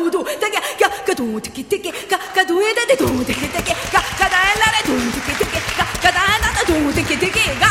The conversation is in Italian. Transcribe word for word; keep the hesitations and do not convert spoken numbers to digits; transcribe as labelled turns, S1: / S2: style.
S1: du teke ka ka du teke teke ka ka du de du teke teke ka ka da la du teke teke ka ka da la du teke teke ka